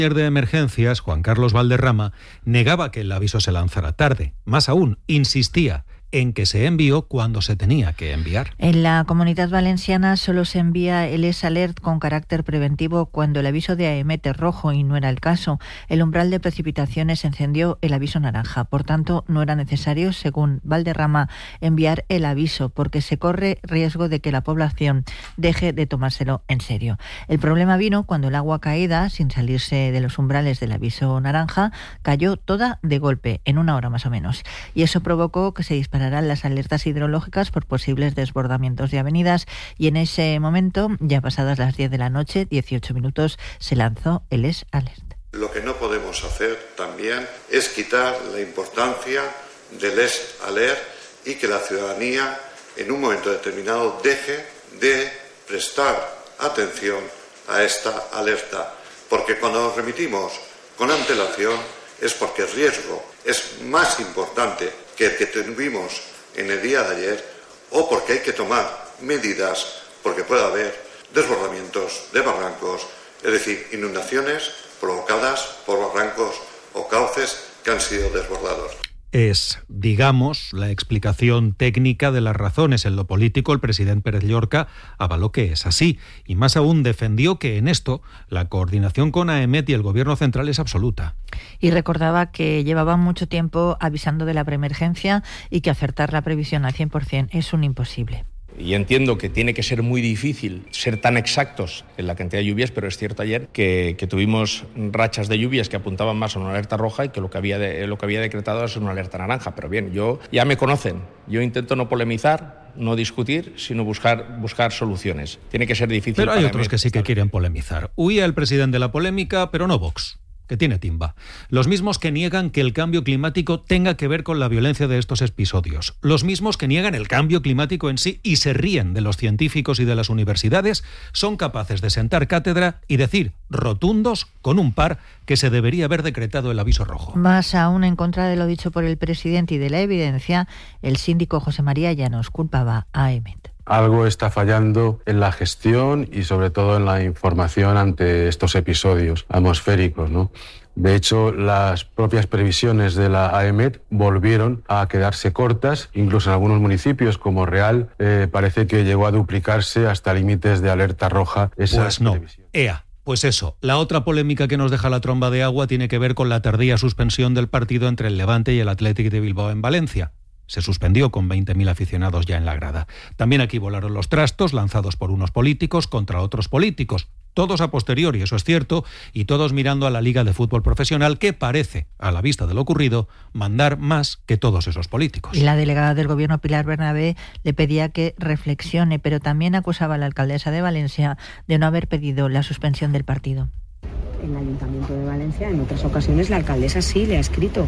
El de Emergencias, Juan Carlos Valderrama, negaba que el aviso se lanzara tarde. Más aún, insistía en que se envió cuando se tenía que enviar. En la Comunitat Valenciana solo se envía el ES-Alert con carácter preventivo cuando el aviso de AEMET es rojo, y no era el caso. El umbral de precipitaciones encendió el aviso naranja. Por tanto, no era necesario, según Valderrama, enviar el aviso, porque se corre riesgo de que la población deje de tomárselo en serio. El problema vino cuando el agua caída, sin salirse de los umbrales del aviso naranja, cayó toda de golpe, en una hora más o menos. Y eso provocó que se disparara las alertas hidrológicas por posibles desbordamientos de avenidas, y en ese momento, ya pasadas las 10 de la noche, 18 minutos, se lanzó el ES-Alert. Lo que no podemos hacer también es quitar la importancia del ES-Alert y que la ciudadanía en un momento determinado deje de prestar atención a esta alerta, porque cuando nos remitimos con antelación es porque el riesgo es más importante que el que tuvimos en el día de ayer, o porque hay que tomar medidas porque puede haber desbordamientos de barrancos, es decir, inundaciones provocadas por barrancos o cauces que han sido desbordados. Es, digamos, la explicación técnica de las razones. En lo político, el presidente Pérez Llorca avaló que es así, y más aún defendió que en esto la coordinación con AEMET y el Gobierno central es absoluta. Y recordaba que llevaban mucho tiempo avisando de la preemergencia y que acertar la previsión al 100% es un imposible. Y entiendo que tiene que ser muy difícil ser tan exactos en la cantidad de lluvias, pero es cierto ayer que tuvimos rachas de lluvias que apuntaban más a una alerta roja y que lo que había decretado es una alerta naranja. Pero bien, ya me conocen, yo intento no polemizar, no discutir, sino buscar soluciones. Tiene que ser difícil. Pero hay otros que sí que quieren polemizar. Huía el presidente de la polémica, pero no Vox, que tiene timba. Los mismos que niegan que el cambio climático tenga que ver con la violencia de estos episodios. Los mismos que niegan el cambio climático en sí y se ríen de los científicos y de las universidades, son capaces de sentar cátedra y decir rotundos con un par que se debería haber decretado el aviso rojo. Más aún, en contra de lo dicho por el presidente y de la evidencia, el síndico José María Llanos culpaba a AEMET. Algo está fallando en la gestión y sobre todo en la información ante estos episodios atmosféricos, ¿no? De hecho, las propias previsiones de la AEMET volvieron a quedarse cortas, incluso en algunos municipios como Real parece que llegó a duplicarse hasta límites de alerta roja. Pues no, pues eso, la otra polémica que nos deja la tromba de agua tiene que ver con la tardía suspensión del partido entre el Levante y el Athletic de Bilbao en Valencia. Se suspendió con 20.000 aficionados ya en la grada. También aquí volaron los trastos lanzados por unos políticos contra otros políticos. Todos a posteriori, eso es cierto, y todos mirando a la Liga de Fútbol Profesional, que parece, a la vista de lo ocurrido, mandar más que todos esos políticos. Y la delegada del Gobierno, Pilar Bernabé, le pedía que reflexione, pero también acusaba a la alcaldesa de Valencia de no haber pedido la suspensión del partido. En el Ayuntamiento de Valencia, en otras ocasiones, la alcaldesa sí le ha escrito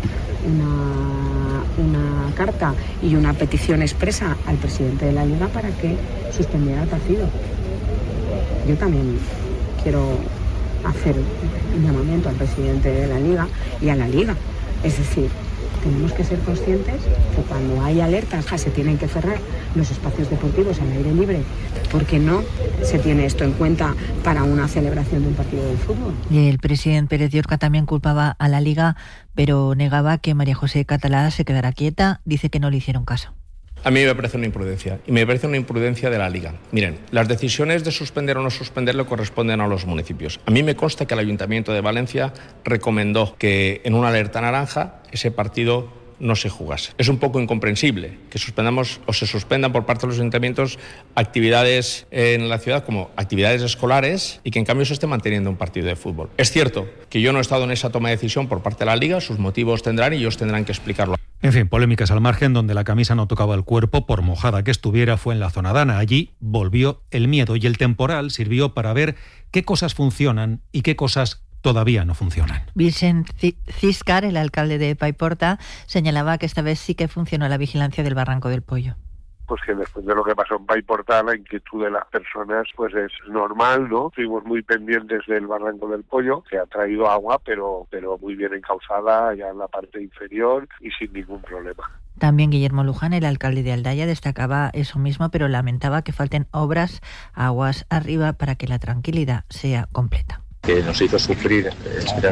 una carta y una petición expresa al presidente de la Liga para que suspendiera el partido. Yo también quiero hacer un llamamiento al presidente de la Liga y a la Liga. Es decir, tenemos que ser conscientes que cuando hay alertas se tienen que cerrar los espacios deportivos al aire libre, porque no se tiene esto en cuenta para una celebración de un partido de fútbol. Y el presidente Pérez Llorca también culpaba a la Liga, pero negaba que María José Catalá se quedara quieta. Dice que no le hicieron caso. A mí me parece una imprudencia, y me parece una imprudencia de la Liga. Miren, las decisiones de suspender o no suspender le corresponden a los municipios. A mí me consta que el Ayuntamiento de Valencia recomendó que en una alerta naranja ese partido no se jugase. Es un poco incomprensible que suspendamos o se suspendan por parte de los ayuntamientos actividades en la ciudad como actividades escolares y que en cambio se esté manteniendo un partido de fútbol. Es cierto que yo no he estado en esa toma de decisión por parte de la Liga, sus motivos tendrán y ellos tendrán que explicarlo. En fin, polémicas al margen. Donde la camisa no tocaba el cuerpo, por mojada que estuviera, fue en la zona Dana. Allí volvió el miedo y el temporal sirvió para ver qué cosas funcionan y qué cosas todavía no funcionan. Vicent Ciscar, el alcalde de Paiporta, señalaba que esta vez sí que funcionó la vigilancia del Barranco del Pollo. Pues que después de lo que pasó en Paiporta, la inquietud de las personas pues es normal, ¿no? Estuvimos muy pendientes del Barranco del Pollo, que ha traído agua, pero muy bien encauzada ya en la parte inferior y sin ningún problema. También Guillermo Luján, el alcalde de Aldaya, destacaba eso mismo, pero lamentaba que falten obras aguas arriba para que la tranquilidad sea completa. que nos hizo sufrir